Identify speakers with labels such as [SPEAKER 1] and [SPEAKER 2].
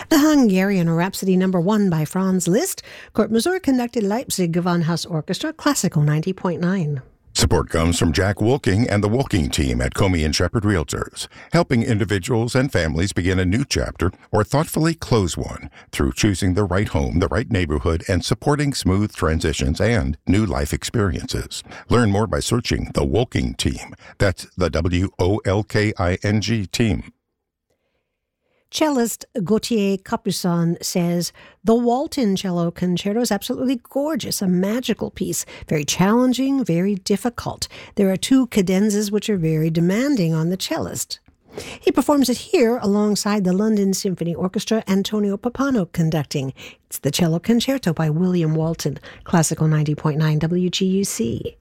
[SPEAKER 1] The Hungarian Rhapsody No. 1 by Franz Liszt. Kurt Masur conducted Leipzig Gewandhaus Orchestra, Classical 90.9.
[SPEAKER 2] Support comes from Jack Wolking and the Wolking team at Comey and Shepherd Realtors, helping individuals and families begin a new chapter or thoughtfully close one through choosing the right home, the right neighborhood, and supporting smooth transitions and new life experiences. Learn more by searching the Wolking team. That's the WOLKING team.
[SPEAKER 1] Cellist Gauthier Capuçon says, "The Walton Cello Concerto is absolutely gorgeous, a magical piece, very challenging, very difficult. There are two cadenzas which are very demanding on the cellist." He performs it here alongside the London Symphony Orchestra, Antonio Pappano conducting. It's the Cello Concerto by William Walton, Classical 90.9 WGUC.